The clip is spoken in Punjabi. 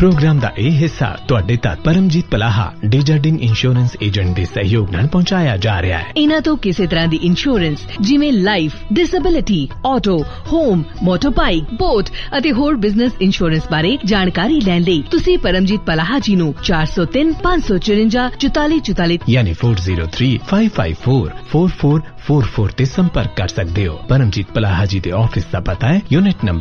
प्रोग्राम दा ਇਹ ਹਿੱਸਾ ਤੁਹਾਡੇ ਤੱਕ ਪਰਮਜੀਤ ਪਲਾਹਾ ਡੇਜਰਡਿਨ ਇੰਸ਼ੋਰੈਂਸ ਏਜੰਟ ਦੇ ਸਹਿਯੋਗ ਨਾਲ ਪਹੁੰਚਾਇਆ ਜਾ ਰਿਹਾ ਹੈ। ਇਹਨਾਂ ਤੋਂ ਕਿਸੇ ਤਰ੍ਹਾਂ ਦੀ ਇੰਸ਼ੋਰੈਂਸ ਜਿਵੇਂ life, disability, auto, home, ਮੋਟਰਬਾਈਕ, boat ਅਤੇ ਹੋਰ ਬਿਜ਼ਨਸ ਇੰਸ਼ੋਰੈਂਸ ਬਾਰੇ ਜਾਣਕਾਰੀ ਲੈਣ ਲਈ ਤੁਸੀਂ ਪਰਮਜੀਤ ਪਲਾਹਾ ਜੀ ਨੂੰ 4035544444 ਯਾਨੀ 4035544444 ਤੇ ਸੰਪਰਕ ਕਰ ਸਕਦੇ ਹੋ। ਪਰਮਜੀਤ ਪਲਾਹਾ ਜੀ ਦੇ ਆਫਿਸ ਦਾ ਪਤਾ ਹੈ ਯੂਨਿਟ ਨੰਬਰ